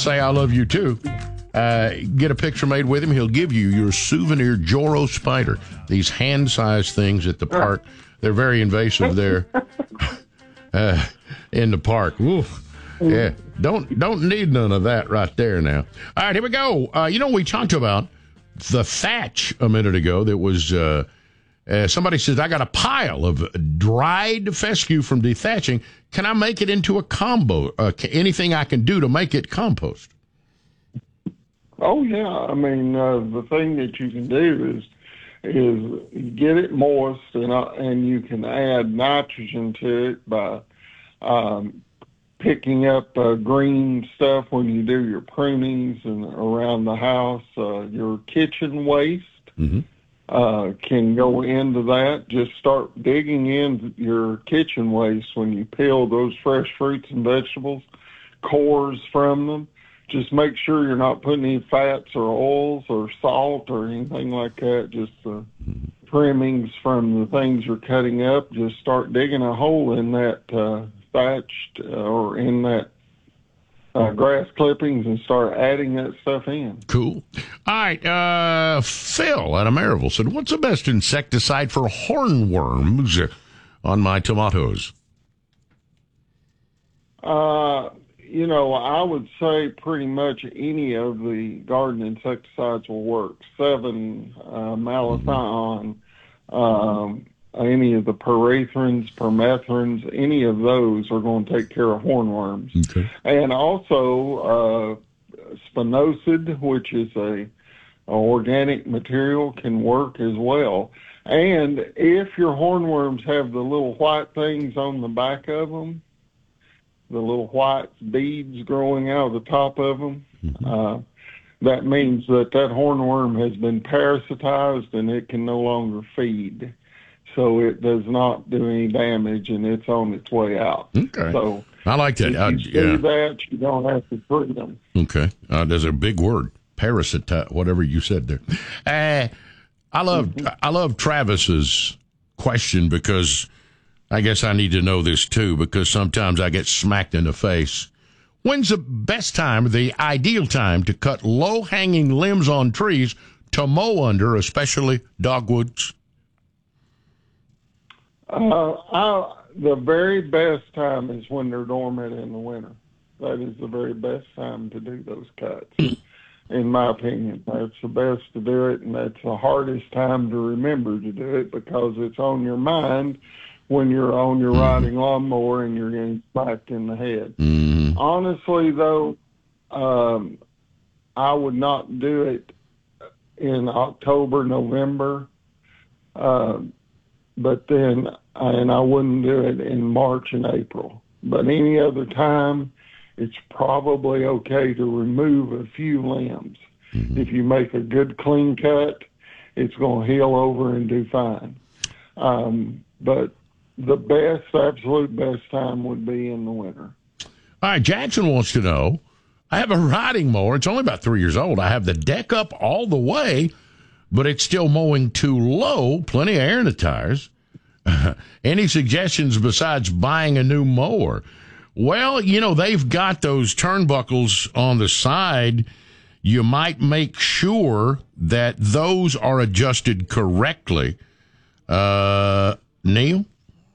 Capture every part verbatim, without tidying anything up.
say I love you too. Uh, get a picture made with him. He'll give you your souvenir Joro spider. These hand-sized things at the park. They're very invasive there uh, in the park. Oof. Yeah, don't don't need none of that right there now. All right, here we go. Uh, you know, we talked about the thatch a minute ago. That was uh, uh, somebody says, I got a pile of dried fescue from dethatching. Can I make it into a combo? Uh, anything I can do to make it compost? Oh yeah, I mean uh, the thing that you can do is is get it moist, and uh, and you can add nitrogen to it by um, picking up uh, green stuff when you do your prunings and around the house. Uh, your kitchen waste mm-hmm. uh, can go into that. Just start digging in your kitchen waste when you peel those fresh fruits and vegetables, cores from them. Just make sure you're not putting any fats or oils or salt or anything like that. Just the trimmings from the things you're cutting up. Just start digging a hole in that uh, thatched uh, or in that uh, grass clippings and start adding that stuff in. Cool. All right. Uh, Phil out of Maryville said, what's the best insecticide for hornworms on my tomatoes? Uh... You know, I would say pretty much any of the garden insecticides will work. Seven, uh, malathion, um, any of the perethrins, permethrins, any of those are going to take care of hornworms. Okay. And also, uh, spinosad, which is a, a organic material, can work as well. And if your hornworms have the little white things on the back of them, the little white beads growing out of the top of them, mm-hmm. uh, that means that that hornworm has been parasitized and it can no longer feed. So it does not do any damage and it's on its way out. Okay. So I like that. If I, you see yeah. that, you don't have to treat them. Okay. Uh, there's a big word, parasite, whatever you said there. Uh, I love, mm-hmm. I love Travis's question because I guess I need to know this, too, because sometimes I get smacked in the face. When's the best time, the ideal time, to cut low-hanging limbs on trees to mow under, especially dogwoods? Uh, I, the very best time is when they're dormant in the winter. That is the very best time to do those cuts, in my opinion. That's the best to do it, and that's the hardest time to remember to do it because it's on your mind when you're on your riding lawnmower and you're getting smacked in the head. Mm-hmm. Honestly, though, um, I would not do it in October, November, uh, but then, and I wouldn't do it in March and April. But any other time, it's probably okay to remove a few limbs. Mm-hmm. If you make a good clean cut, it's going to heal over and do fine. Um, but the best, absolute best time would be in the winter. All right, Jackson wants to know, I have a riding mower. It's only about three years old. I have the deck up all the way, but it's still mowing too low, plenty of air in the tires. Any suggestions besides buying a new mower? Well, you know, they've got those turnbuckles on the side. You might make sure that those are adjusted correctly. Uh, Neil?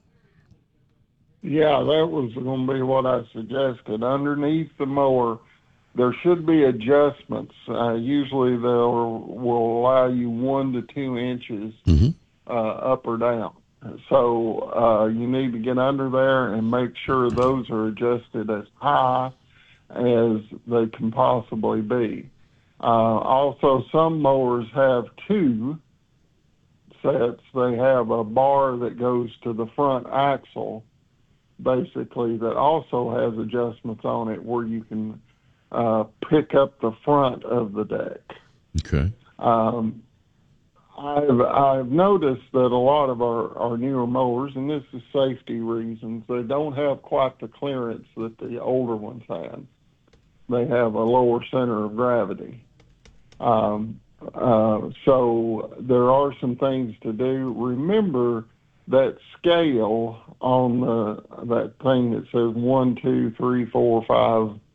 Yeah, that was going to be what I suggested. Underneath the mower, there should be adjustments. Uh, usually they will allow you one to two inches mm-hmm. uh, up or down. So uh, you need to get under there and make sure those are adjusted as high as they can possibly be. Uh, also, some mowers have two sets. They have a bar that goes to the front axle, basically, that also has adjustments on it where you can uh, pick up the front of the deck. Okay. Um, I've I've noticed that a lot of our, our newer mowers, and this is safety reasons, they don't have quite the clearance that the older ones had. They have a lower center of gravity. Um, uh, so there are some things to do. Remember that scale on the that thing that says one, two, three, four, five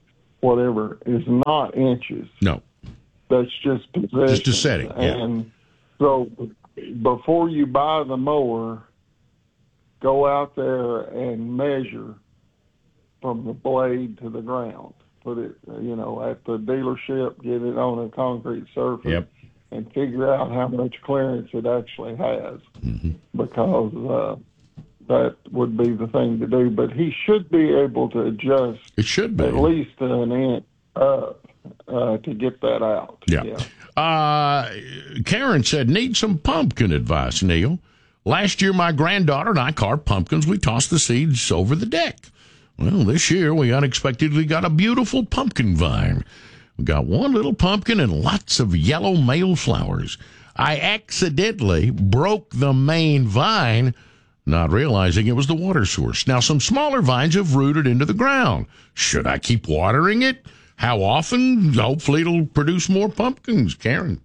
whatever, is not inches. No. That's just position. Just a setting, yeah. And so before you buy the mower, go out there and measure from the blade to the ground. Put it, you know, at the dealership, get it on a concrete surface, yep. and figure out how much clearance it actually has, mm-hmm. because uh, that would be the thing to do. But he should be able to adjust it should be. at least an inch up uh, to get that out. Yeah. yeah. Uh, Karen said, need some pumpkin advice, Neil. Last year, my granddaughter and I carved pumpkins. We tossed the seeds over the deck. Well, this year, we unexpectedly got a beautiful pumpkin vine. We got one little pumpkin and lots of yellow male flowers. I accidentally broke the main vine, not realizing it was the water source. Now, some smaller vines have rooted into the ground. Should I keep watering it? How often? Hopefully, it'll produce more pumpkins. Karen.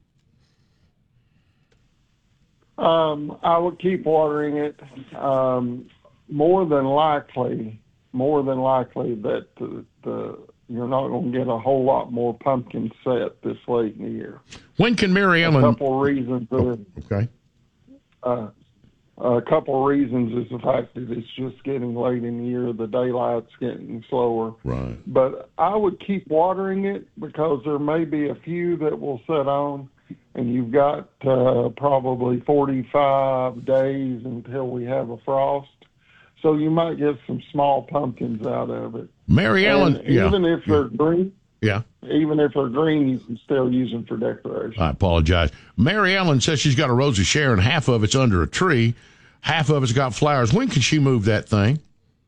Um, I would keep watering it. Um, more than likely, more than likely that the, the you're not going to get a whole lot more pumpkin set this late in the year. When can Mary Ellen? A couple of reasons. Oh, okay. Uh, a couple of reasons is the fact that it's just getting late in the year. The daylight's getting slower. Right. But I would keep watering it because there may be a few that will set on, and you've got uh, probably forty-five days until we have a frost. So you might get some small pumpkins out of it. Mary Ellen, and yeah. even if they're green, yeah. Even if they're green, you can still use them for decoration. I apologize. Mary Ellen says she's got a Rose of Sharon. Half of it's under a tree. Half of it's got flowers. When can she move that thing?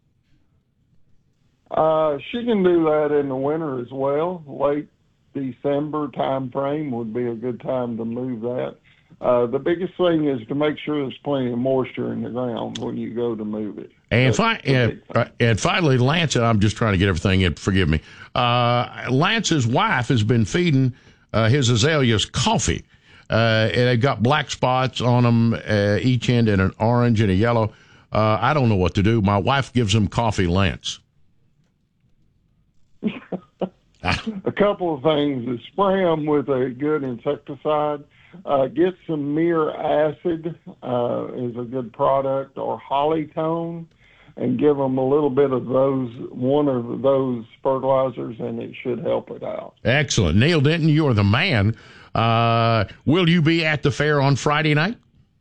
Uh, she can do that in the winter as well. Late December time frame would be a good time to move that. Uh, the biggest thing is to make sure there's plenty of moisture in the ground when you go to move it. And, fi- and, uh, and finally, Lance, I'm just trying to get everything in, forgive me. Uh, Lance's wife has been feeding uh, his azaleas coffee. Uh, and they've got black spots on them, uh, each end, and an orange and a yellow. Uh, I don't know what to do. My wife gives them coffee, Lance. A couple of things is spray them with a good insecticide. Uh, get some Mir acid uh, is a good product, or Hollytone, and give them a little bit of those, one of those fertilizers, and it should help it out. Excellent. Neil Denton, you are the man. Uh, will you be at the fair on Friday night?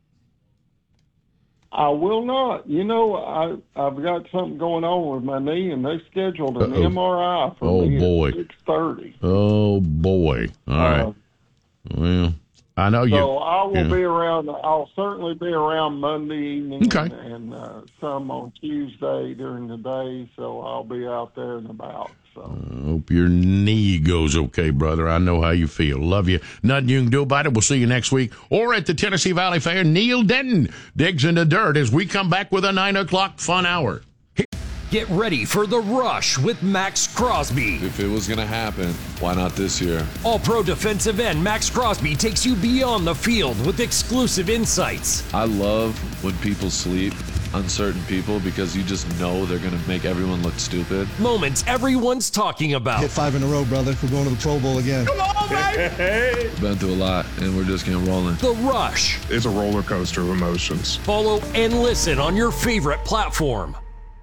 I will not. You know, I, I've got something going on with my knee, and they scheduled an Uh-oh. M R I for oh, me boy. at six thirty. Oh, boy. All uh, right. Well, I know you. So I will yeah. be around. I'll certainly be around Monday evening okay. and, and uh, some on Tuesday during the day, so I'll be out there and about. So. I hope your knee goes okay, brother. I know how you feel. Love you. Nothing you can do about it. We'll see you next week or at the Tennessee Valley Fair. Neil Denton digs into dirt as we come back with a nine o'clock fun hour. Get ready for The Rush with Max Crosby. If it was going to happen, why not this year? All-pro defensive end Max Crosby takes you beyond the field with exclusive insights. I love when people sleep on certain people because you just know they're going to make everyone look stupid. Moments everyone's talking about. Hit five in a row, brother. We're going to the Pro Bowl again. Come on, baby! Been through a lot, and we're just getting rolling. The Rush. It's a roller coaster of emotions. Follow and listen on your favorite platform.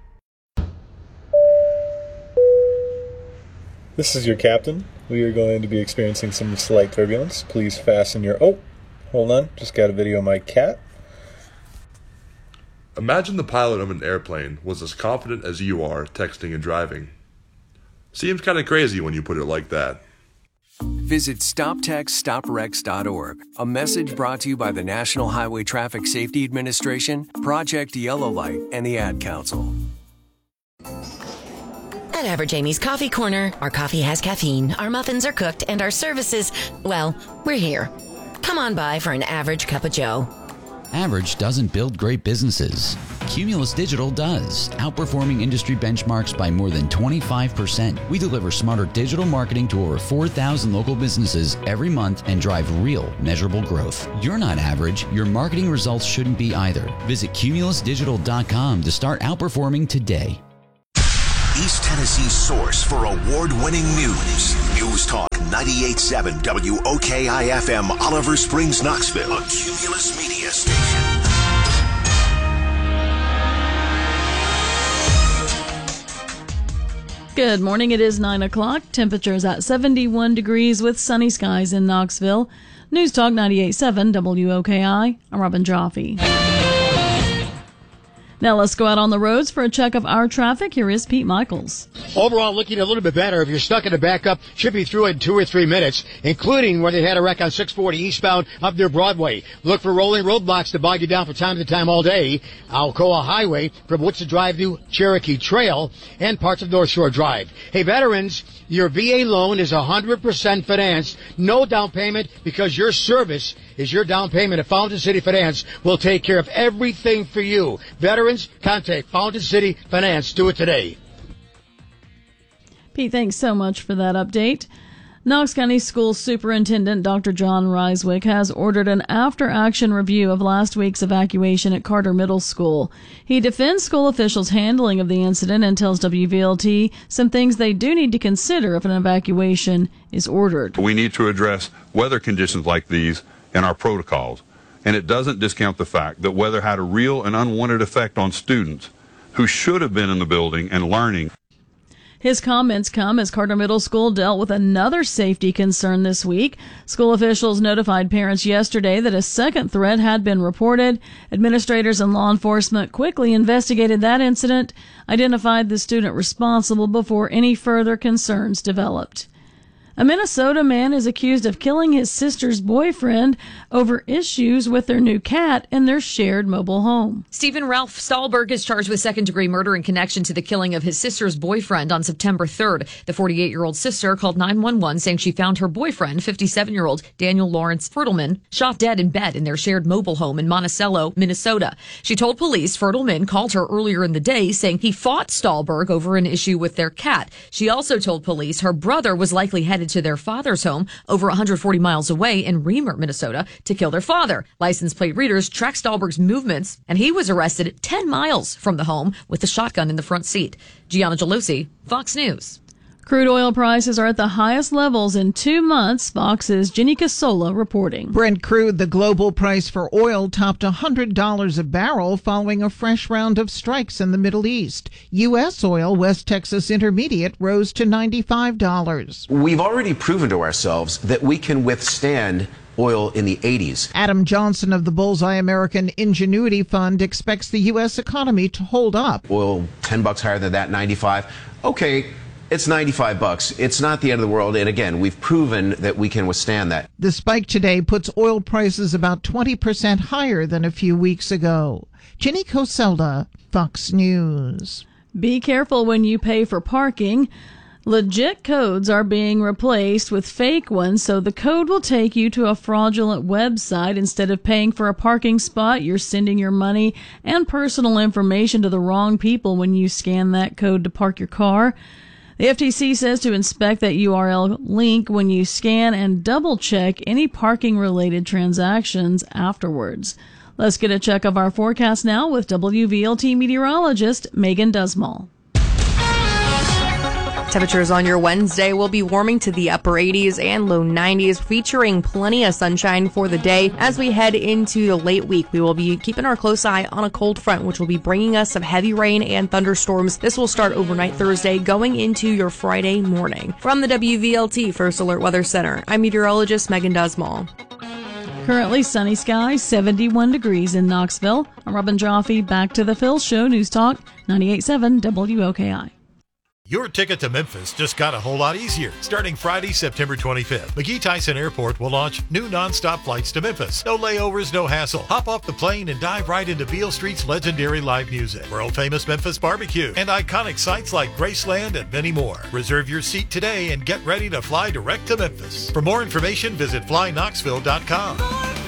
This is your captain. We are going to be experiencing some slight turbulence. Please fasten your... Oh, hold on. Just got a video of my cat. Imagine the pilot of an airplane was as confident as you are texting and driving. Seems kind of crazy when you put it like that. Visit stop text stop wrecks dot org. A message brought to you by the National Highway Traffic Safety Administration, Project Yellow Light, and the Ad Council. At Average Amy's Coffee Corner, our coffee has caffeine, our muffins are cooked, and our services, well, we're here. Come on by for an average cup of joe. Average doesn't build great businesses. Cumulus Digital does, outperforming industry benchmarks by more than twenty-five percent. We deliver smarter digital marketing to over four thousand local businesses every month and drive real, measurable growth. You're not average. Your marketing results shouldn't be either. Visit cumulus digital dot com to start outperforming today. East Tennessee's source for award-winning news. News Talk ninety-eight point seven W O K I F M, Oliver Springs, Knoxville, a Cumulus Media station. Good morning. It is nine o'clock. Temperatures at seventy-one degrees with sunny skies in Knoxville. News Talk ninety-eight point seven W O K I. I'm Robin Jaffe. Now let's go out on the roads for a check of our traffic. Here is Pete Michaels. Overall, looking a little bit better. If you're stuck in a backup, should be through in two or three minutes, including when they had a wreck on six forty eastbound up near Broadway. Look for rolling roadblocks to bog you down from time to time all day. Alcoa Highway from Woodson Drive to Cherokee Trail and parts of North Shore Drive. Hey, veterans, your V A loan is one hundred percent financed. No down payment because your service is your down payment. At Fountain City Finance will take care of everything for you. Veterans, contact Fountain City Finance. Do it today. Pete, thanks so much for that update. Knox County School Superintendent Doctor John Reiswick has ordered an after-action review of last week's evacuation at Carter Middle School. He defends school officials' handling of the incident and tells W V L T some things they do need to consider if an evacuation is ordered. We need to address weather conditions like these in our protocols, and it doesn't discount the fact that weather had a real and unwanted effect on students who should have been in the building and learning. His comments come as Carter Middle School dealt with another safety concern this week. School officials notified parents yesterday that a second threat had been reported. Administrators and law enforcement quickly investigated that incident, identified the student responsible before any further concerns developed. A Minnesota man is accused of killing his sister's boyfriend over issues with their new cat in their shared mobile home. Stephen Ralph Stahlberg is charged with second-degree murder in connection to the killing of his sister's boyfriend on September third. The forty-eight-year-old sister called nine one one saying she found her boyfriend, fifty-seven-year-old Daniel Lawrence Fertelman, shot dead in bed in their shared mobile home in Monticello, Minnesota. She told police Fertelman called her earlier in the day saying he fought Stahlberg over an issue with their cat. She also told police her brother was likely headed to their father's home over one hundred forty miles away in Reamer, Minnesota, to kill their father. License plate readers tracked Stahlberg's movements, and he was arrested ten miles from the home with a shotgun in the front seat. Gianna Gelosi, Fox News. Crude oil prices are at the highest levels in two months. Fox's Jenny Casola reporting. Brent crude, the global price for oil, topped one hundred dollars a barrel following a fresh round of strikes in the Middle East. U S oil, West Texas Intermediate, rose to ninety-five dollars. We've already proven to ourselves that we can withstand oil in the eighties. Adam Johnson of the Bullseye American Ingenuity Fund expects the U S economy to hold up. Oil ten bucks higher than that, ninety-five. Okay. It's ninety-five bucks. It's not the end of the world. And again, we've proven that we can withstand that. The spike today puts oil prices about twenty percent higher than a few weeks ago. Jenny Coselda, Fox News. Be careful when you pay for parking. Legit codes are being replaced with fake ones, so the code will take you to a fraudulent website. Instead of paying for a parking spot, you're sending your money and personal information to the wrong people when you scan that code to park your car. The F T C says to inspect that U R L link when you scan and double-check any parking-related transactions afterwards. Let's get a check of our forecast now with W V L T meteorologist Megan Dusmall. Temperatures on your Wednesday will be warming to the upper eighties and low nineties, featuring plenty of sunshine for the day. As we head into the late week, we will be keeping our close eye on a cold front, which will be bringing us some heavy rain and thunderstorms. This will start overnight Thursday, going into your Friday morning. From the W V L T First Alert Weather Center, I'm meteorologist Megan Dusmall. Currently sunny skies, seventy-one degrees in Knoxville. I'm Robin Jaffe. Back to the Phil Show, News Talk ninety-eight point seven W O K I. Your ticket to Memphis just got a whole lot easier. Starting Friday, September twenty-fifth, McGee Tyson Airport will launch new nonstop flights to Memphis. No layovers, no hassle. Hop off the plane and dive right into Beale Street's legendary live music, world-famous Memphis barbecue, and iconic sites like Graceland and many more. Reserve your seat today and get ready to fly direct to Memphis. For more information, visit fly knoxville dot com.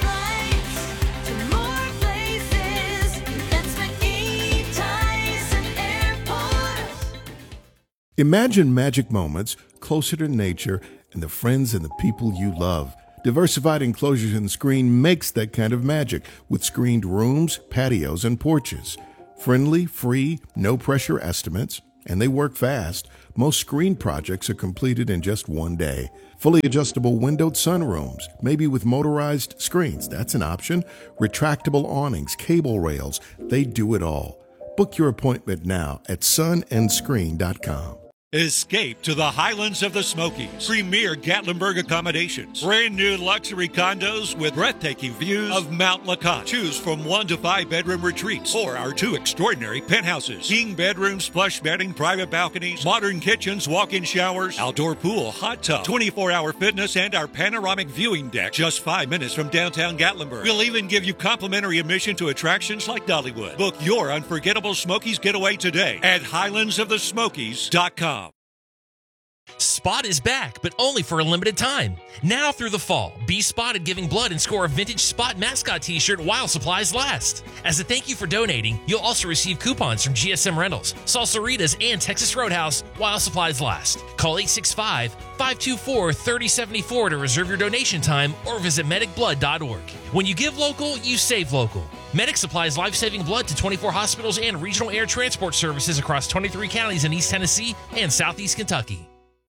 Imagine magic moments closer to nature and the friends and the people you love. Diversified Enclosures and Screen makes that kind of magic with screened rooms, patios, and porches. Friendly, free, no-pressure estimates. And they work fast. Most screen projects are completed in just one day. Fully adjustable windowed sunrooms, maybe with motorized screens. That's an option. Retractable awnings, cable rails. They do it all. Book your appointment now at sun and screen dot com. Escape to the highlands of the Smokies. Premier Gatlinburg accommodations. Brand new luxury condos with breathtaking views of Mount Lacan. Choose from one to five bedroom retreats or our two extraordinary penthouses. King bedrooms, plush bedding, private balconies, modern kitchens, walk-in showers, outdoor pool, hot tub, twenty-four hour fitness, and our panoramic viewing deck just five minutes from downtown Gatlinburg. We'll even give you complimentary admission to attractions like Dollywood. Book your unforgettable Smokies getaway today at highlands of the smokies dot com. Spot is back, but only for a limited time. Now through the fall, be spotted giving blood and score a vintage Spot mascot t-shirt while supplies last. As a thank you for donating, you'll also receive coupons from G S M Rentals, Salsaritas, and Texas Roadhouse while supplies last. Call eight six five, five two four, three oh seven four to reserve your donation time or visit medic blood dot org. When you give local, you save local. Medic supplies life-saving blood to twenty-four hospitals and regional air transport services across twenty-three counties in East Tennessee and Southeast Kentucky.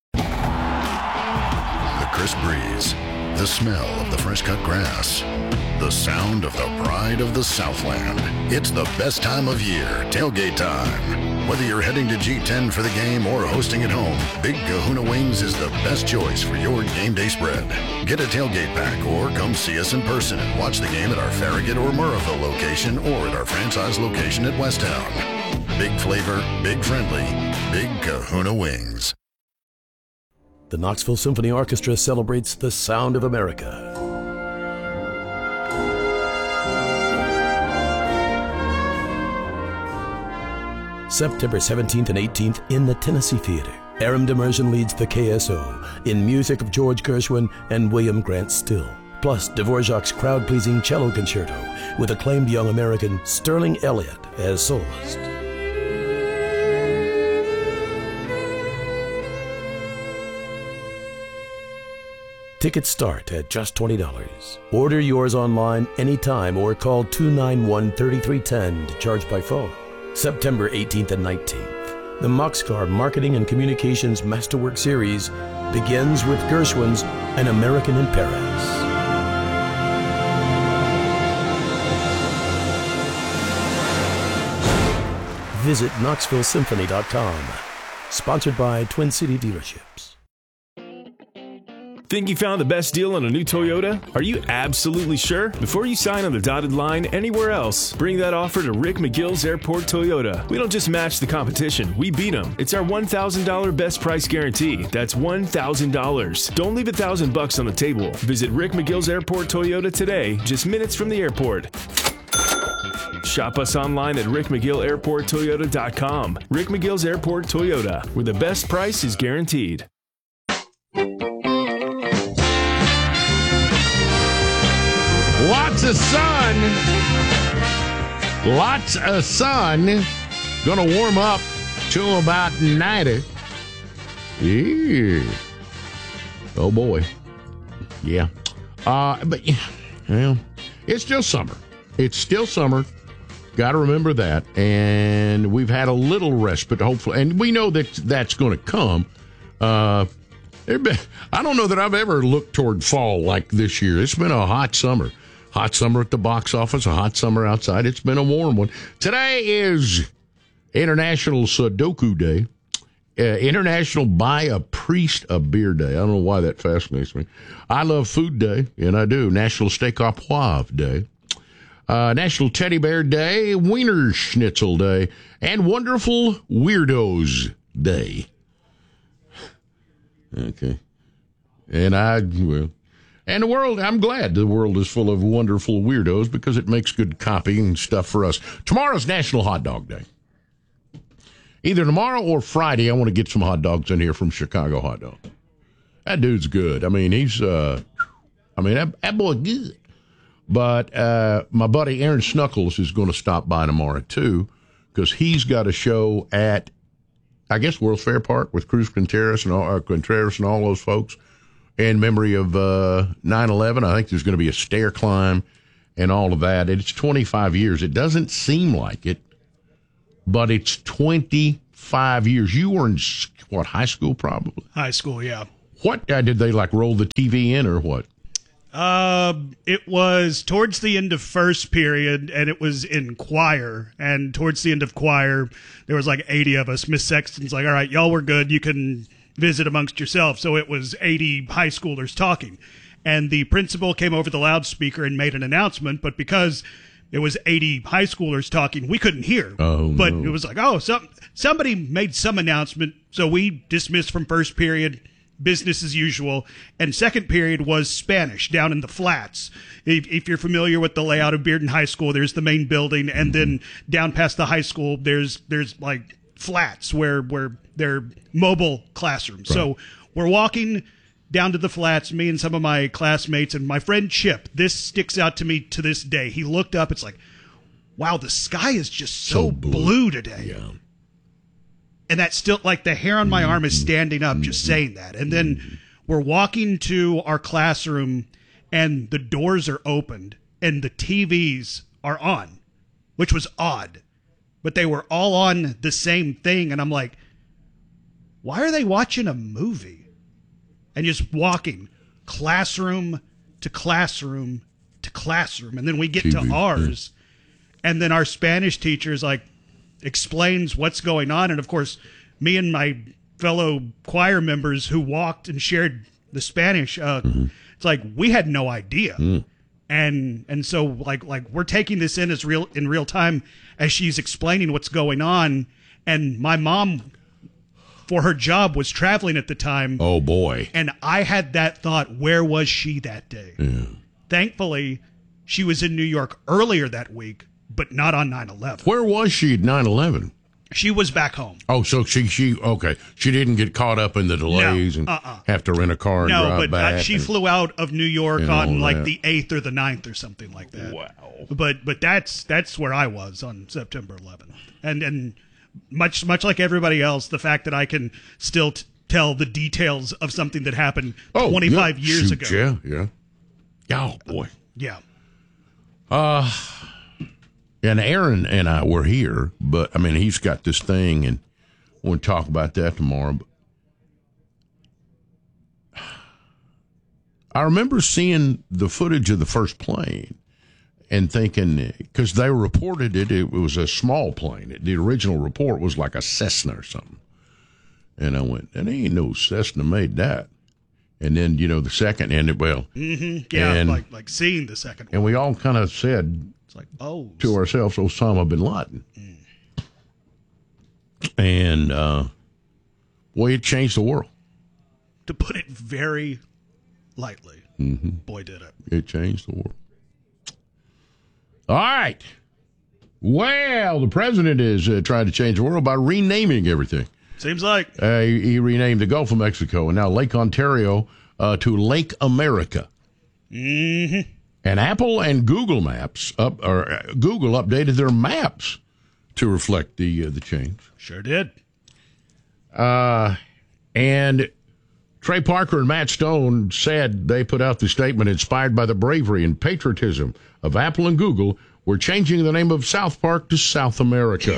The crisp breeze, the smell of the fresh-cut grass, the sound of the pride of the Southland. It's the best time of year, tailgate time. Whether you're heading to G ten for the game or hosting at home, Big Kahuna Wings is the best choice for your game day spread. Get a tailgate pack or come see us in person and watch the game at our Farragut or Murrahville location or at our franchise location at Westtown. Big flavor, big friendly, Big Kahuna Wings. The Knoxville Symphony Orchestra celebrates the sound of America. September seventeenth and eighteenth in the Tennessee Theater. Aram Demersion leads the K S O in music of George Gershwin and William Grant Still. Plus Dvorak's crowd-pleasing cello concerto with acclaimed young American Sterling Elliott as soloist. Tickets start at just twenty dollars. Order yours online anytime or call two nine one, three three one zero to charge by phone. September eighteenth and nineteenth. The Moxcar Marketing and Communications Masterwork Series begins with Gershwin's An American in Paris. Visit knoxville symphony dot com. Sponsored by Twin City Dealerships. Think you found the best deal on a new Toyota? Are you absolutely sure? Before you sign on the dotted line anywhere else, bring that offer to Rick McGill's Airport Toyota. We don't just match the competition, we beat them. It's our one thousand dollars best price guarantee. That's one thousand dollars. Don't leave a thousand bucks on the table. Visit Rick McGill's Airport Toyota today, just minutes from the airport. Shop us online at rick mcgill airport toyota dot com. Rick McGill's Airport Toyota, where the best price is guaranteed. Lots of sun. Lots of sun. Gonna warm up to about ninety. Yeah. Oh boy. Yeah. Uh, but yeah, well, it's still summer. It's still summer. Got to remember that. And we've had a little respite, hopefully. And we know that that's going to come. Uh, been, I don't know that I've ever looked toward fall like this year. It's been a hot summer. Hot summer at the box office, a hot summer outside. It's been a warm one. Today is International Sudoku Day. Uh, International Buy a Priest a Beer Day. I don't know why that fascinates me. I Love Food Day, and I do. National Steak au Poivre Day. Uh, National Teddy Bear Day, Wiener Schnitzel Day, and Wonderful Weirdos Day. Okay. And I, well, and the world, I'm glad the world is full of wonderful weirdos because it makes good copy and stuff for us. Tomorrow's National Hot Dog Day. Either tomorrow or Friday, I want to get some hot dogs in here from Chicago Hot Dog. That dude's good. I mean, he's, uh, I mean, that, that boy good. But uh, my buddy Aaron Snuckles is going to stop by tomorrow, too, because he's got a show at, I guess, World's Fair Park with Cruz Contreras and all, uh, Contreras and all those folks in memory of uh, nine eleven. I think there's going to be a stair climb and all of that. It's twenty-five years. It doesn't seem like it, but it's twenty-five five years. You were in, what, high school probably? High school, yeah. What, uh, did they, like, roll the T V in or what? Uh, it was towards the end of first period, and it was in choir. And towards the end of choir, there was like eighty of us. Miss Sexton's like, all right, y'all were good. You can visit amongst yourselves. So it was eighty high schoolers talking. And the principal came over the loudspeaker and made an announcement, but because it was eighty high schoolers talking, we couldn't hear. Oh, but no. it was like, oh, some, somebody made some announcement, so we dismissed from first period, business as usual. And second period was Spanish down in the flats. If, if you're familiar with the layout of Bearden High School, there's the main building, and then down past the high school, there's there's like flats where where they're mobile classrooms. Right. So we're walking down to the flats, me and some of my classmates, and my friend Chip. This sticks out to me to this day. He looked up. It's like, wow, the sky is just so, so blue. blue today. Yeah. And that's still, like, the hair on my arm is standing up just saying that. And then we're walking to our classroom, and the doors are opened, and the T Vs are on, which was odd. But they were all on the same thing, and I'm like, why are they watching a movie? And just walking classroom to classroom to classroom. And then we get T V, to ours, yeah. And then our Spanish teacher is like, explains what's going on. And of course, me and my fellow choir members who walked and shared the Spanish, uh, mm-hmm. it's like we had no idea. Mm. And and so like like we're taking this in as real in real time as she's explaining what's going on. And my mom, for her job, was traveling at the time. Oh, boy. And I had that thought, where was she that day? Yeah. Thankfully, she was in New York earlier that week, but not on nine eleven. Where was she at nine eleven? She was back home. Oh, so she, she okay. She didn't get caught up in the delays no, and uh-uh. have to rent a car and no, drive but back. Uh, she and, flew out of New York on like that. the eighth or the ninth or something like that. Wow. But but that's that's where I was on September eleventh. And and much much like everybody else, the fact that I can still t- tell the details of something that happened oh, twenty-five yeah. years Shoot, ago. Yeah, yeah. Oh, boy. Yeah. Uh, and Aaron and I were here, but, I mean, he's got this thing, and we'll talk about that tomorrow. But I remember seeing the footage of the first plane and thinking, because they reported it, it was a small plane. The original report was like a Cessna or something. And I went, that ain't no Cessna made that. And then, you know, the second ended, well. Mm-hmm. Yeah, and, like like seeing the second one. And we all kind of said it's like, oh, to ourselves, Osama bin Laden. Mm. And, uh, boy, it changed the world. To put it very lightly. Mm-hmm. Boy, did it. It changed the world. All right. Well, the president is uh, trying to change the world by renaming everything. Seems like. Uh, he, he renamed the Gulf of Mexico and now Lake Ontario uh, to Lake America. Mm-hmm. And Apple and Google Maps up or uh, Google updated their maps to reflect the uh, the change. Sure did. Uh, and Trey Parker and Matt Stone said they put out the statement inspired by the bravery and patriotism of Apple and Google. We're changing the name of South Park to South America.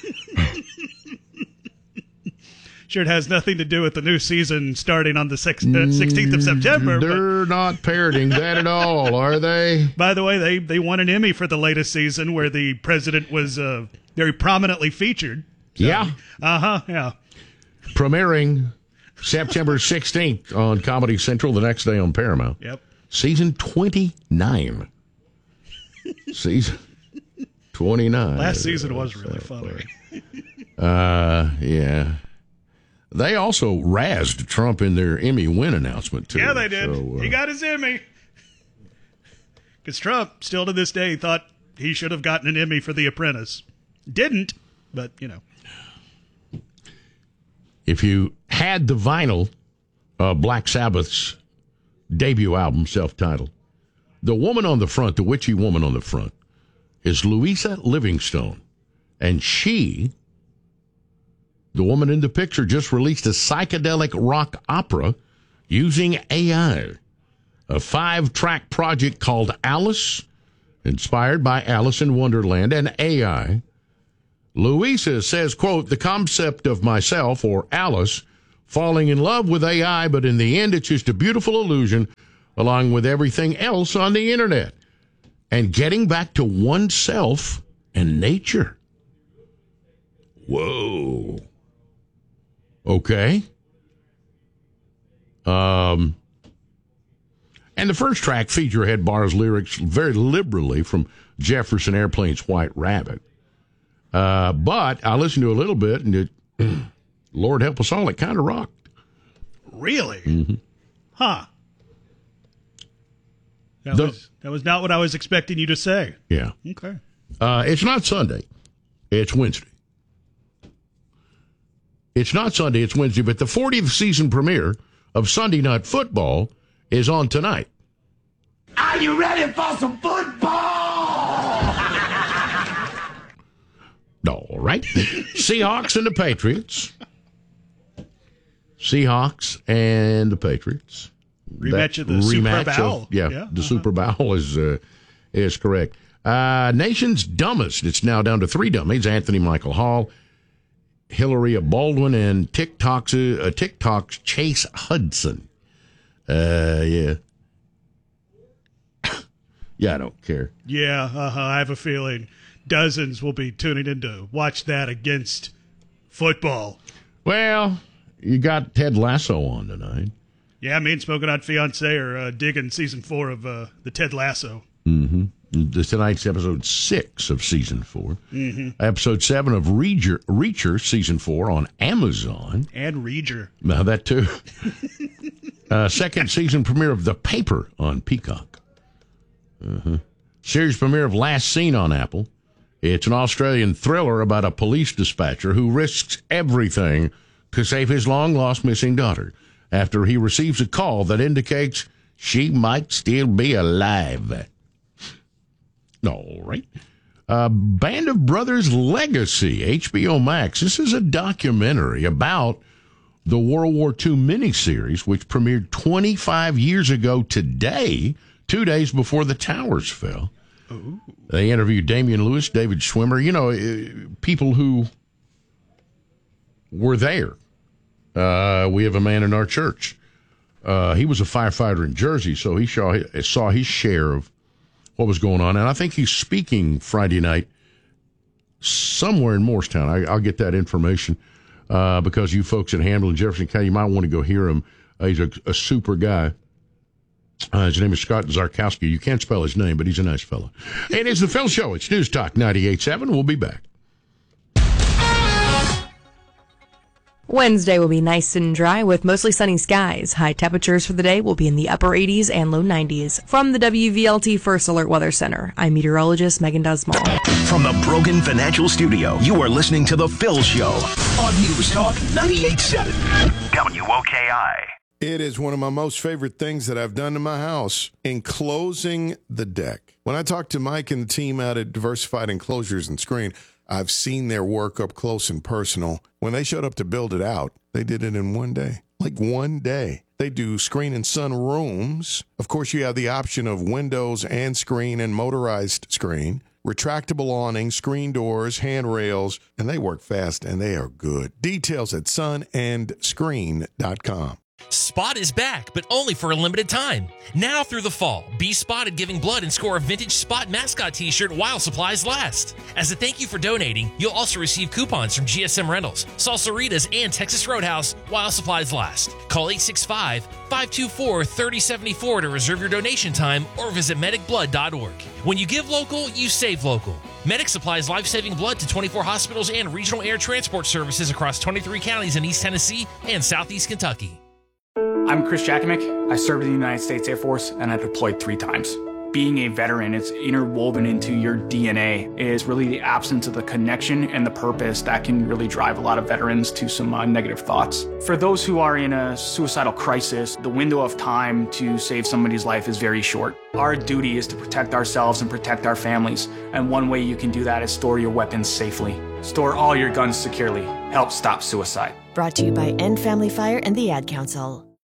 Sure, it has nothing to do with the new season starting on the sixteenth of September. They're but... not parroting that at all, are they? By the way, they, they won an Emmy for the latest season where the president was uh, very prominently featured. So, yeah. Uh-huh, yeah. Premiering September sixteenth on Comedy Central, the next day on Paramount. Yep. Season twenty-nine. Season twenty-nine. Last season was really funny. Uh, yeah. They also razzed Trump in their Emmy win announcement, too. Yeah, they did. So, uh, he got his Emmy. Because Trump, still to this day, thought he should have gotten an Emmy for The Apprentice. Didn't, but, you know. If you had the vinyl of Black Sabbath's debut album, self-titled, the woman on the front, the witchy woman on the front, is Louisa Livingstone. And she... The woman in the picture just released a psychedelic rock opera using A I. A five-track project called Alice, inspired by Alice in Wonderland, and A I, Louisa says, quote, the concept of myself, or Alice, falling in love with A I, but in the end it's just a beautiful illusion along with everything else on the internet. And getting back to oneself and nature. Whoa. Okay. Um, and the first track, Featurehead, borrows lyrics very liberally from Jefferson Airplane's White Rabbit. Uh, but I listened to a little bit, and it, Lord help us all, it kind of rocked. Really? Mm-hmm. Huh. That The- was that was not what I was expecting you to say. Yeah. Okay. Uh, it's not Sunday. It's Wednesday. It's not Sunday, it's Wednesday, but the fortieth season premiere of Sunday Night Football is on tonight. Are you ready for some football? All right. Seahawks and the Patriots. Seahawks and the Patriots. Rematch That of the Super rematch Bowl. Of, yeah, Yeah, the Super Bowl is uh, is correct. Uh, nation's dumbest. It's now down to three dummies: Anthony Michael Hall, Hillary Baldwin, and TikTok's uh, TikTok's Chase Hudson. Uh, yeah, yeah. I don't care. Yeah, uh-huh, I have a feeling dozens will be tuning in to watch that against football. Well, you got Ted Lasso on tonight. Yeah, me and Smoking Hot Fiance are uh, digging season four of uh, the Ted Lasso. Mm-hmm. Tonight's episode six of season four. Mm-hmm. Episode seven of Reacher, Reacher, season four on Amazon. And Reacher. Now that too. uh, second season premiere of The Paper on Peacock. Uh-huh. Series premiere of Last Seen on Apple. It's an Australian thriller about a police dispatcher who risks everything to save his long-lost missing daughter after he receives a call that indicates she might still be alive. All right. Uh, Band of Brothers Legacy, H B O Max. This is a documentary about the World War Two miniseries, which premiered twenty-five years ago today, two days before the towers fell. Ooh. They interviewed Damian Lewis, David Schwimmer, you know, uh, people who were there. Uh, we have a man in our church. Uh, he was a firefighter in Jersey, so he saw, saw his share of what was going on. And I think he's speaking Friday night somewhere in Morristown. I, I'll get that information uh, because you folks at Hamlin, Jefferson County, you might want to go hear him. Uh, he's a, a super guy. Uh, his name is Scott Zarkowski. You can't spell his name, but he's a nice fellow. It is the Phil Show. It's News Talk ninety-eight point seven. We'll be back. Wednesday will be nice and dry with mostly sunny skies. High temperatures for the day will be in the upper eighties and low nineties. From the W V L T First Alert Weather Center, I'm meteorologist Megan Dusmall. From the Brogan Financial Studio, you are listening to The Phil Show on News Talk ninety-eight point seven W O K I. It is one of my most favorite things that I've done to my house, enclosing the deck. When I talk to Mike and the team out at Diversified Enclosures and Screen, I've seen their work up close and personal. When they showed up to build it out, they did it in one day. Like one day. They do screen and sun rooms. Of course, you have the option of windows and screen and motorized screen, retractable awnings, screen doors, handrails, and they work fast and they are good. Details at sun and screen dot com. Spot is back, but only for a limited time. Now through the fall, be spotted giving blood and score a vintage Spot mascot t-shirt while supplies last. As a thank you for donating, you'll also receive coupons from G S M Rentals, Salsaritas, and Texas Roadhouse while supplies last. Call eight six five, five two four, three oh seven four to reserve your donation time or visit medic blood dot org. When you give local, you save local. Medic supplies life-saving blood to twenty-four hospitals and regional air transport services across twenty-three counties in East Tennessee and Southeast Kentucky. I'm Chris Jakimick. I served in the United States Air Force and I deployed three times. Being a veteran, it's interwoven into your D N A. It is really the absence of the connection and the purpose that can really drive a lot of veterans to some uh, negative thoughts. For those who are in a suicidal crisis, the window of time to save somebody's life is very short. Our duty is to protect ourselves and protect our families. And one way you can do that is store your weapons safely. Store all your guns securely. Help stop suicide. Brought to you by End Family Fire and the Ad Council.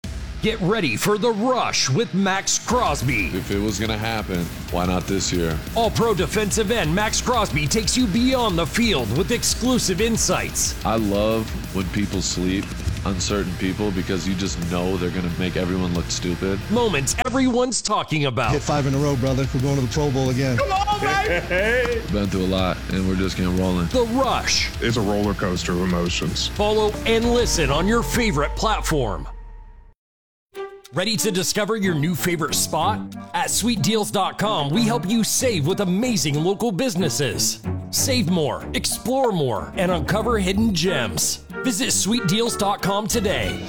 Get ready for the rush with Max Crosby. If it was going to happen, why not this year? All-Pro defensive end Max Crosby takes you beyond the field with exclusive insights. I love when people sleep on certain people because you just know they're going to make everyone look stupid. Moments everyone's talking about. Hit five in a row, brother. We're going to the Pro Bowl again. Come on, baby! Been through a lot, and we're just getting rolling. The Rush. It's a roller coaster of emotions. Follow and listen on your favorite platform. Ready to discover your new favorite spot? At sweet deals dot com, we help you save with amazing local businesses. Save more, explore more, and uncover hidden gems. Visit sweet deals dot com today.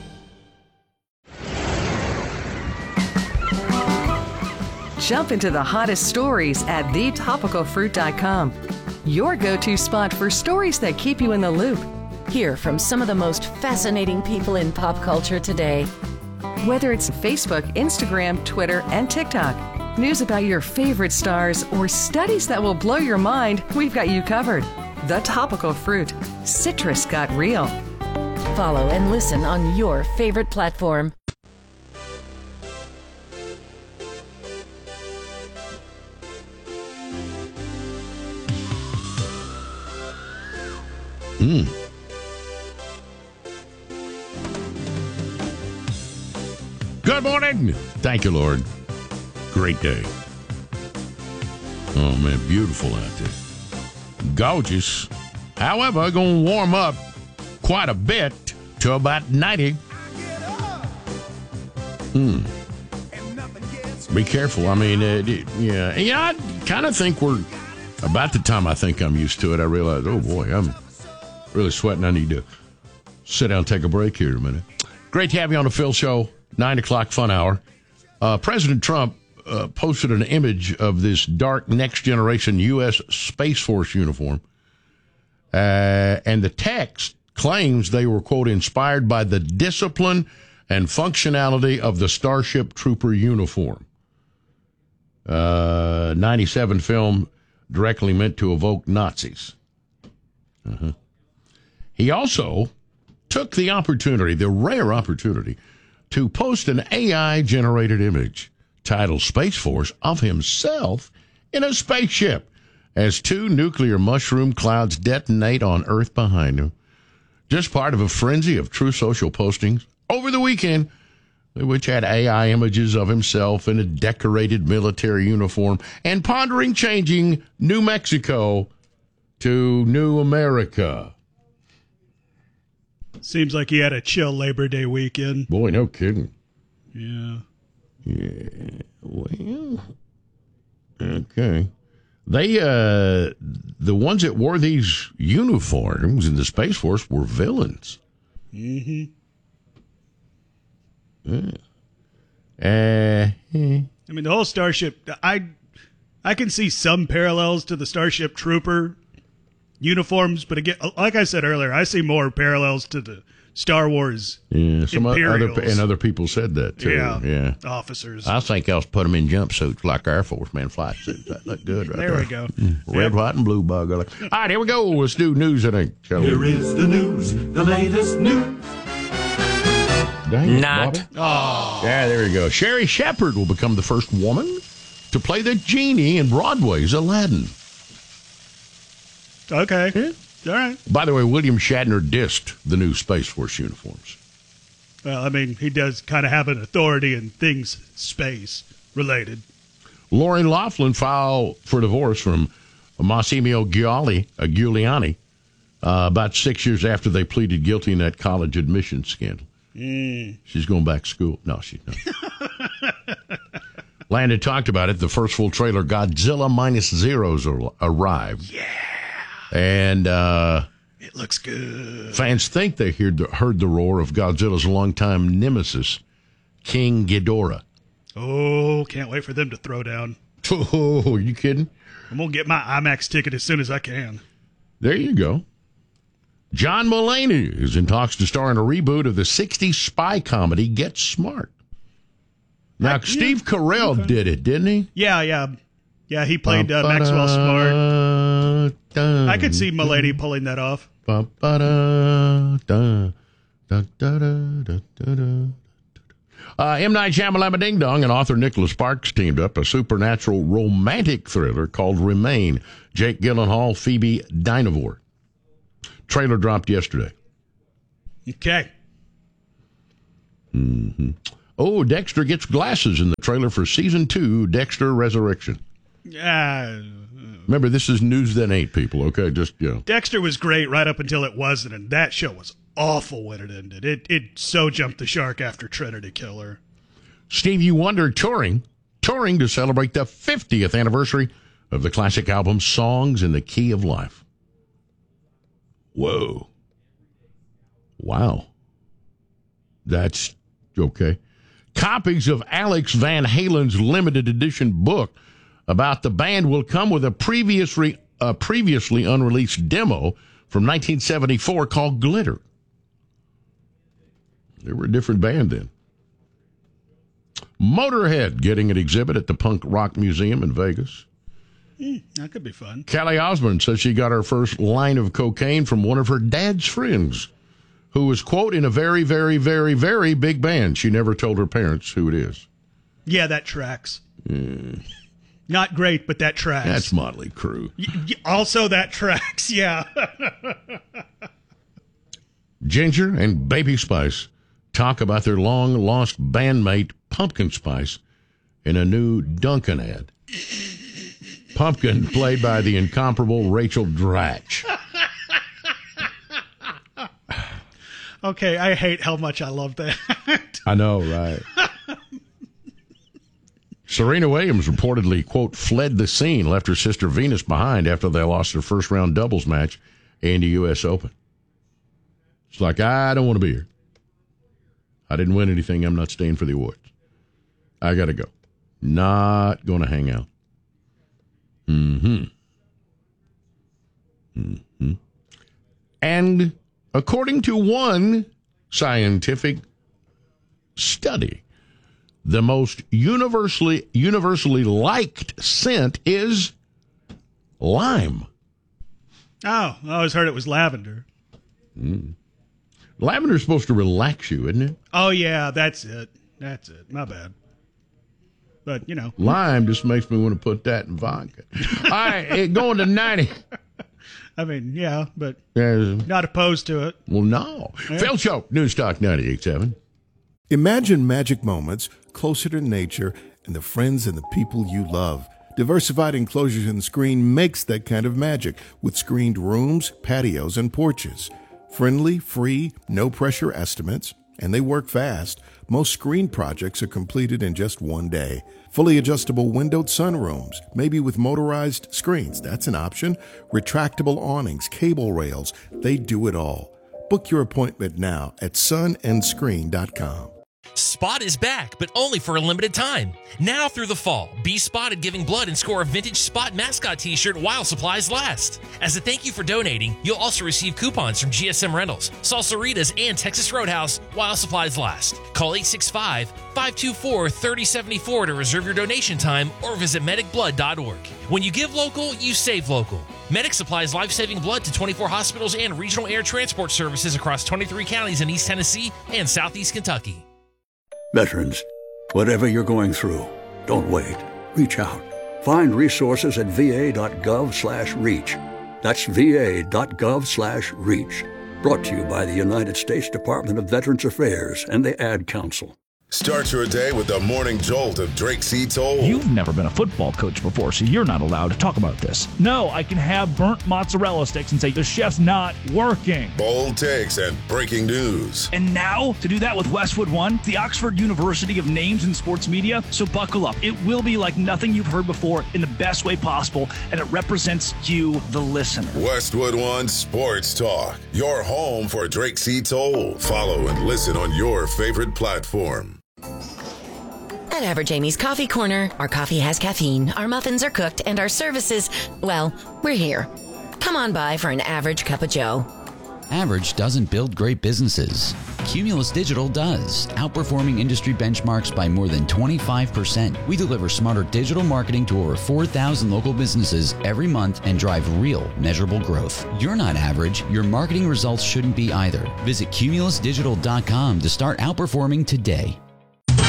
Jump into the hottest stories at the topical fruit dot com. Your go-to spot for stories that keep you in the loop. Hear from some of the most fascinating people in pop culture today. Whether it's Facebook, Instagram, Twitter, and TikTok, news about your favorite stars, or studies that will blow your mind, we've got you covered. The Topical Fruit. Citrus got real. Follow and listen on your favorite platform. Hmm. Good morning. Thank you, Lord. Great day. Oh, man, beautiful out there. Gorgeous. However, going to warm up quite a bit to about ninety. Hmm. Be careful. I mean, uh, yeah. Yeah, I kind of think we're about the time I think I'm used to it. I realize, oh, boy, I'm really sweating. I need to sit down and take a break here in a minute. Great to have you on the Phil Show. Nine o'clock fun hour. Uh, President Trump uh, posted an image of this dark next generation U S Space Force uniform. Uh, and the text claims they were, quote, inspired by the discipline and functionality of the Starship Trooper uniform. Uh, ninety-seven film directly meant to evoke Nazis. Uh-huh. He also took the opportunity, the rare opportunity, to post an A I-generated image titled Space Force of himself in a spaceship as two nuclear mushroom clouds detonate on Earth behind him. Just part of a frenzy of True Social postings over the weekend, which had A I images of himself in a decorated military uniform and pondering changing New Mexico to New America. Seems like he had a chill Labor Day weekend. Boy, no kidding. Yeah. Yeah. Well, okay. They, uh, the ones that wore these uniforms in the Space Force were villains. Mm-hmm. Yeah. Uh, I mean, the whole Starship, I, I can see some parallels to the Starship Trooper uniforms, but again, like I said earlier, I see more parallels to the Star Wars yeah, some Imperials. other and other people said that too. Yeah, yeah. officers. I think I'll put them in jumpsuits like Air Force man flight suits. That look good right there. There we go. Red, yep. white, and blue bug. All right, here we go. Let's do news. I think. Here is the news, the latest news. Dang Not. It, oh. Yeah, there you go. Sherry Shepherd will become the first woman to play the genie in Broadway's Aladdin. Okay. Yeah. All right. By the way, William Shatner dissed the new Space Force uniforms. Well, I mean, he does kind of have an authority in things space related. Lori Loughlin filed for divorce from Massimo Giuliani, uh, Giuliani uh, about six years after they pleaded guilty in that college admissions scandal. Mm. She's going back to school. No, she's not. Landon talked about it. The first full trailer, Godzilla Minus Zeros, arrived. Yeah. And uh, it looks good. Fans think they heard the, heard the roar of Godzilla's longtime nemesis, King Ghidorah. Oh, can't wait for them to throw down. Oh, are you kidding? I'm going to get my IMAX ticket as soon as I can. There you go. John Mulaney is in talks to star in a reboot of the sixties spy comedy Get Smart. Now, I, Steve yeah, Carell okay. did it, didn't he? Yeah, yeah. Yeah, he played uh, Maxwell Smart. I could see Mulaney pulling that off. Uh, M. Night Shyamalan Ding Dong and author Nicholas Sparks teamed up a supernatural romantic thriller called Remain. Jake Gyllenhaal, Phoebe Dynevor. Trailer dropped yesterday. Okay. Mm-hmm. Oh, Dexter gets glasses in the trailer for season two, Dexter Resurrection. Uh, Remember, this is news that ain't, people, okay? Just, you know. Dexter was great right up until it wasn't, and that show was awful when it ended. It it so jumped the shark after Trinity Killer. Stevie Wonder touring, touring to celebrate the fiftieth anniversary of the classic album Songs in the Key of Life. Whoa. Wow. That's okay. Copies of Alex Van Halen's limited edition book about the band will come with a previously, a previously unreleased demo from nineteen seventy-four called Glitter. They were a different band then. Motorhead getting an exhibit at the Punk Rock Museum in Vegas. Mm, that could be fun. Kelly Osbourne says she got her first line of cocaine from one of her dad's friends, who was, quote, in a very, very, very, very big band. She never told her parents who it is. Yeah, that tracks. Mm. Not great, but that tracks. That's Motley Crue. Y- y- also, that tracks, yeah. Ginger and Baby Spice talk about their long-lost bandmate, Pumpkin Spice, in a new Dunkin' ad. Pumpkin, played by the incomparable Rachel Dratch. Okay, I hate how much I love that. I know, right? Serena Williams reportedly, quote, fled the scene, left her sister Venus behind after they lost their first-round doubles match in the U S Open. It's like, I don't want to be here. I didn't win anything. I'm not staying for the awards. I got to go. Not going to hang out. Mm-hmm. Mm-hmm. And according to one scientific study, the most universally universally liked scent is lime. Oh, I always heard it was lavender. Mm. Lavender's supposed to relax you, isn't it? Oh, yeah, that's it. That's it. My bad. But, you know. Lime just makes me want to put that in vodka. All right, it going to ninety. I mean, yeah, but Yeah. not opposed to it. Well, no. Yeah. Phil Choke, News Talk ninety-eight point seven. Imagine magic moments closer to nature and the friends and the people you love. Diversified Enclosures and Screen makes that kind of magic with screened rooms, patios, and porches. Friendly, free, no-pressure estimates, and they work fast. Most screen projects are completed in just one day. Fully adjustable windowed sunrooms, maybe with motorized screens. That's an option. Retractable awnings, cable rails, they do it all. Book your appointment now at sun and screen dot com. Spot is back, but only for a limited time. Now through the fall, be spotted giving blood and score a vintage Spot mascot t-shirt while supplies last. As a thank you for donating, you'll also receive coupons from G S M Rentals, Salsaritas, and Texas Roadhouse while supplies last. Call eight six five, five two four, three oh seven four to reserve your donation time or visit medic blood dot org. When you give local, you save local. Medic supplies life-saving blood to twenty-four hospitals and regional air transport services across twenty-three counties in East Tennessee and Southeast Kentucky. Veterans, whatever you're going through, don't wait. Reach out. Find resources at va.gov slash reach. That's va.gov slash reach. Brought to you by the United States Department of Veterans Affairs and the Ad Council. Start your day with the morning jolt of Drake C. Toll. You've never been a football coach before, so you're not allowed to talk about this. No, I can have burnt mozzarella sticks and say the chef's not working. Bold takes and breaking news. And now, to do that with Westwood One, the Oxford University of Names in Sports Media, so buckle up. It will be like nothing you've heard before in the best way possible, and it represents you, the listener. Westwood One Sports Talk, your home for Drake C. Toll. Follow and listen on your favorite platform. At Average Amy's Coffee Corner, our coffee has caffeine, our muffins are cooked, and our services, well, we're here. Come on by for an average cup of joe. Average doesn't build great businesses. Cumulus Digital does, outperforming industry benchmarks by more than twenty-five percent. We deliver smarter digital marketing to over four thousand local businesses every month and drive real, measurable growth. You're not average. Your marketing results shouldn't be either. Visit cumulus digital dot com to start outperforming today.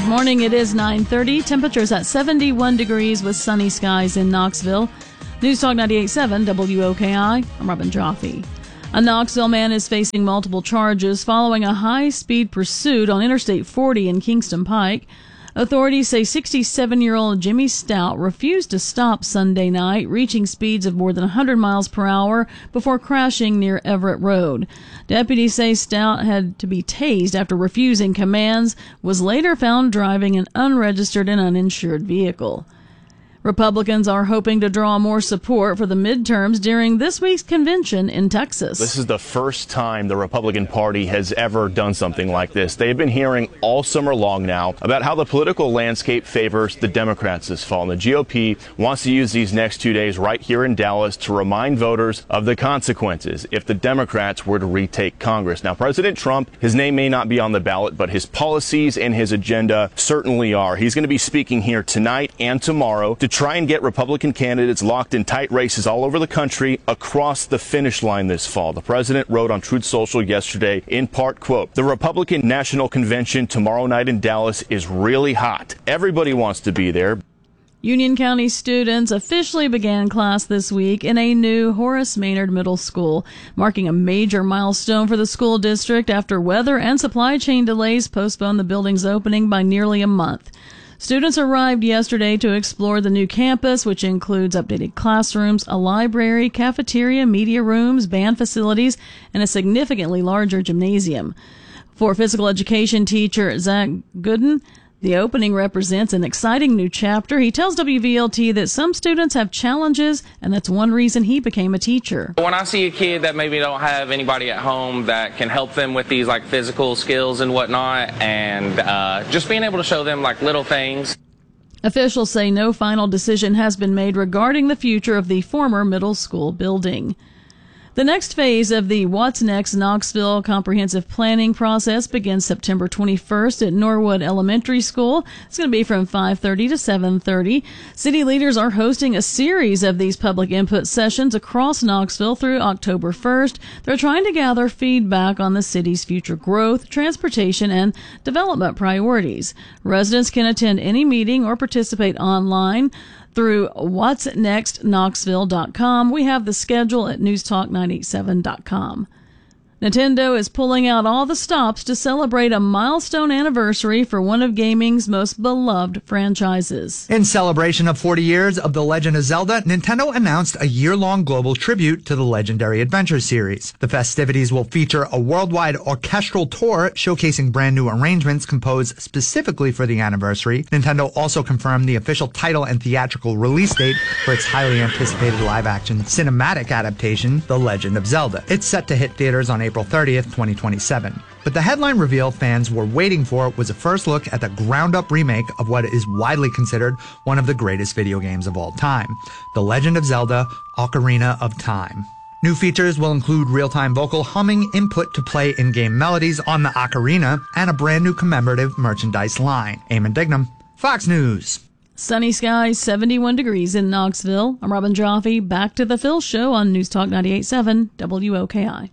morning. It is nine thirty. Temperatures at seventy-one degrees with sunny skies in Knoxville. News Talk ninety-eight point seven W O K I. I'm Robin Joffe. A Knoxville man is facing multiple charges following a high-speed pursuit on Interstate forty in Kingston Pike. Authorities say sixty-seven-year-old Jimmy Stout refused to stop Sunday night, reaching speeds of more than one hundred miles per hour before crashing near Everett Road. Deputies say Stout had to be tased after refusing commands, was later found driving an unregistered and uninsured vehicle. Republicans are hoping to draw more support for the midterms during this week's convention in Texas. This is the first time the Republican Party has ever done something like this. They've been hearing all summer long now about how the political landscape favors the Democrats this fall. And the G O P wants to use these next two days right here in Dallas to remind voters of the consequences if the Democrats were to retake Congress. Now, President Trump, his name may not be on the ballot, but his policies and his agenda certainly are. He's going to be speaking here tonight and tomorrow to try and get Republican candidates locked in tight races all over the country across the finish line this fall. The president wrote on Truth Social yesterday, in part, quote, "The Republican National Convention tomorrow night in Dallas is really hot. Everybody wants to be there." Union County students officially began class this week in a new Horace Maynard Middle School, marking a major milestone for the school district after weather and supply chain delays postponed the building's opening by nearly a month. Students arrived yesterday to explore the new campus, which includes updated classrooms, a library, cafeteria, media rooms, band facilities, and a significantly larger gymnasium. For physical education teacher Zach Gooden, the opening represents an exciting new chapter. He tells W V L T that some students have challenges, and that's one reason he became a teacher. When I see a kid that maybe don't have anybody at home that can help them with these like physical skills and whatnot, and uh, just being able to show them like little things. Officials say no final decision has been made regarding the future of the former middle school building. The next phase of the What's Next Knoxville comprehensive planning process begins September twenty-first at Norwood Elementary School. It's going to be from five thirty to seven thirty. City leaders are hosting a series of these public input sessions across Knoxville through October first. They're trying to gather feedback on the city's future growth, transportation, and development priorities. Residents can attend any meeting or participate online through whats next knoxville dot com. We have the schedule at news talk nine eight seven dot com. Nintendo is pulling out all the stops to celebrate a milestone anniversary for one of gaming's most beloved franchises. In celebration of forty years of The Legend of Zelda, Nintendo announced a year-long global tribute to the legendary adventure series. The festivities will feature a worldwide orchestral tour showcasing brand new arrangements composed specifically for the anniversary. Nintendo also confirmed the official title and theatrical release date for its highly anticipated live-action cinematic adaptation, The Legend of Zelda. It's set to hit theaters on April thirtieth, twenty twenty-seven. But the headline reveal fans were waiting for was a first look at the ground-up remake of what is widely considered one of the greatest video games of all time, The Legend of Zelda: Ocarina of Time. New features will include real-time vocal humming, input to play in-game melodies on the ocarina, and a brand new commemorative merchandise line. Eamon Dignam, Fox News. Sunny skies, seventy-one degrees in Knoxville. I'm Robin Joffe. Back to the Phil Show on News Talk ninety-eight point seven W O K I.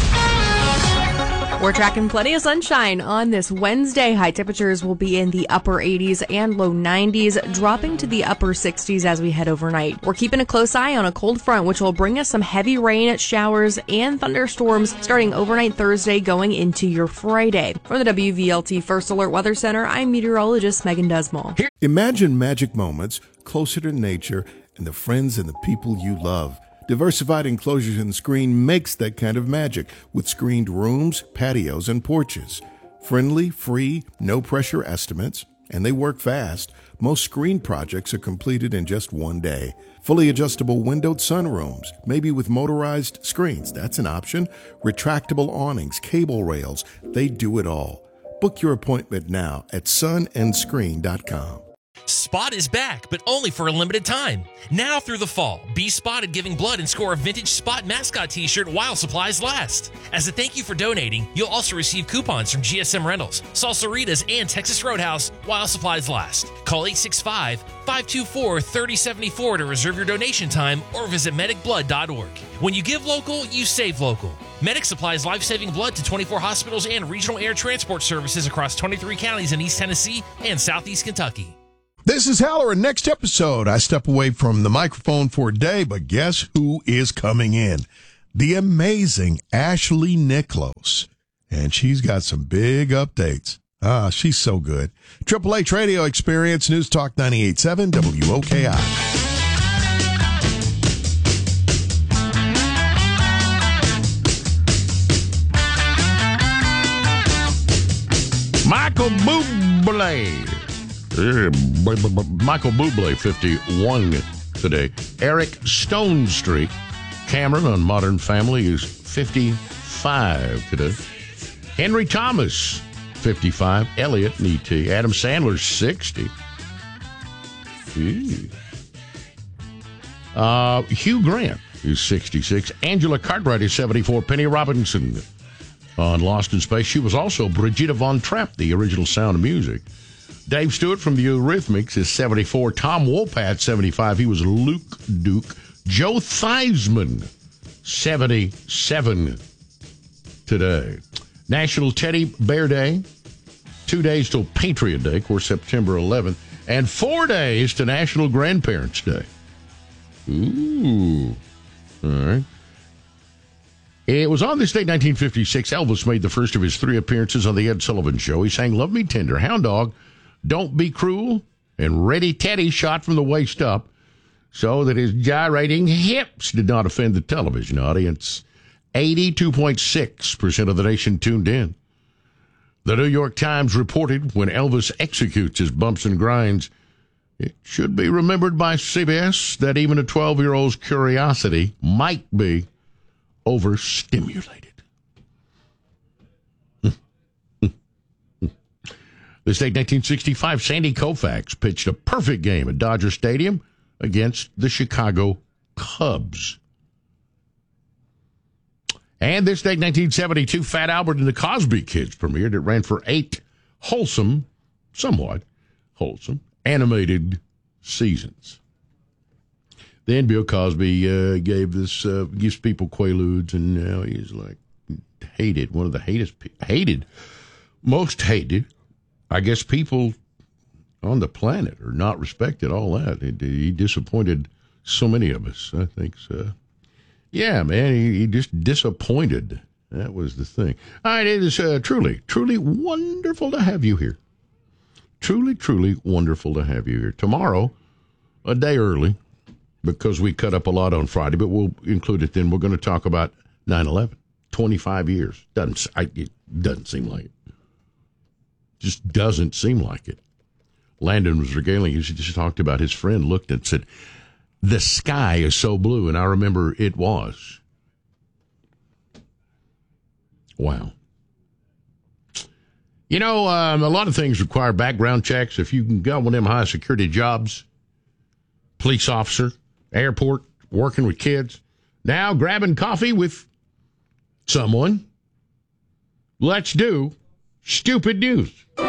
We're tracking plenty of sunshine on this Wednesday. High temperatures will be in the upper eighties and low nineties, dropping to the upper sixties as we head overnight. We're keeping a close eye on a cold front, which will bring us some heavy rain, showers, and thunderstorms starting overnight Thursday going into your Friday. From the W V L T First Alert Weather Center, I'm meteorologist Megan Desmond. Imagine magic moments closer to nature and the friends and the people you love. Diversified Enclosures and Screen makes that kind of magic with screened rooms, patios, and porches. Friendly, free, no-pressure estimates, and they work fast. Most screen projects are completed in just one day. Fully adjustable windowed sunrooms, maybe with motorized screens. That's an option. Retractable awnings, cable rails. They do it all. Book your appointment now at sun and screen dot com. Spot is back, but only for a limited time. Now through the fall, be spotted giving blood and score a vintage Spot mascot t-shirt while supplies last. As a thank you for donating, you'll also receive coupons from G S M Rentals, Salsaritas, and Texas Roadhouse while supplies last. Call eight six five, five two four, three oh seven four to reserve your donation time or visit medic blood dot org. When you give local, you save local. Medic supplies life-saving blood to twenty-four hospitals and regional air transport services across twenty-three counties in East Tennessee and Southeast Kentucky. This is Heller, and next episode, I step away from the microphone for a day, but guess who is coming in? The amazing Ashley Nicholas. And she's got some big updates. Ah, she's so good. Triple H Radio Experience, News Talk ninety-eight point seven W O K I. Michael Bublé. Michael Bublé, fifty-one today. Eric Stonestreet. Cameron on Modern Family is fifty-five today. Henry Thomas, fifty-five. Elliot and E T. Adam Sandler, sixty. Ew. Uh, Hugh Grant is sixty-six. Angela Cartwright is seventy-four. Penny Robinson on Lost in Space. She was also Brigitte Von Trapp, the original Sound of Music. Dave Stewart from the Eurythmics is seventy-four. Tom Wopat, seventy-five. He was Luke Duke. Joe Theismann, seventy-seven today. National Teddy Bear Day. Two days till Patriot Day, of course, September eleventh. And four days to National Grandparents' Day. Ooh. All right. It was on this day, nineteen fifty-six, Elvis made the first of his three appearances on The Ed Sullivan Show. He sang Love Me Tender, Hound Dog, Don't Be Cruel, and Ready Teddy shot from the waist up so that his gyrating hips did not offend the television audience. eighty-two point six percent of the nation tuned in. The New York Times reported when Elvis executes his bumps and grinds, it should be remembered by C B S that even a twelve-year-old's curiosity might be overstimulated. This day, nineteen sixty-five, Sandy Koufax pitched a perfect game at Dodger Stadium against the Chicago Cubs. And this day, nineteen seventy-two, Fat Albert and the Cosby Kids premiered. It ran for eight wholesome, somewhat wholesome, animated seasons. Then Bill Cosby uh, gave this, uh, gives people Quaaludes, and now he's like hated, one of the hated, hated, most hated, I guess, people on the planet are not respected, all that. He, he disappointed so many of us, I think. So. Yeah, man, he, he just disappointed. That was the thing. All right, it is uh, truly, truly wonderful to have you here. Truly, truly wonderful to have you here. Tomorrow, a day early, because we cut up a lot on Friday, but we'll include it then. We're going to talk about nine eleven. twenty-five years. Doesn't, I, it doesn't seem like it. Just doesn't seem like it. Landon was regaling. He just talked about his friend looked and said, the sky is so blue, and I remember it was. Wow. You know, um, a lot of things require background checks. If you can get one of them high security jobs, police officer, airport, working with kids, now grabbing coffee with someone, let's do stupid news.